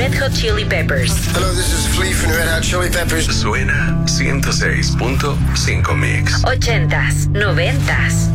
Red Hot Chili Peppers. Hello, this is Flea from Red Hot Chili Peppers. Suena 106.5 Mix. 80s, 90s